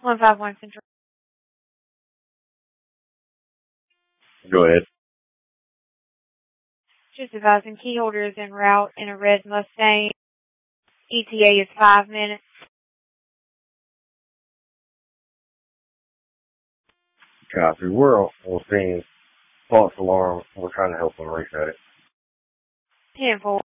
151 Central. Go ahead. Just advising key holder is en route in a red Mustang. ETA is 5 minutes. Copy. We're on scene. False alarm. We're trying to help them reset it. 10-4.